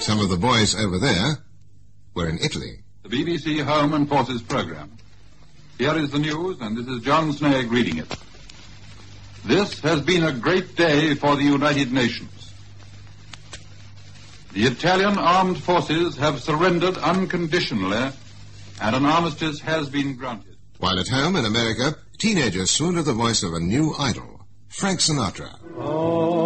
Some of the boys over there were in Italy. The BBC Home and Forces programme. Here is the news, and this is John Snagg reading it. This has been a great day for the United Nations. The Italian armed forces have surrendered unconditionally, and an armistice has been granted. While at home in America, teenagers swoon to the voice of a new idol, Frank Sinatra. Oh.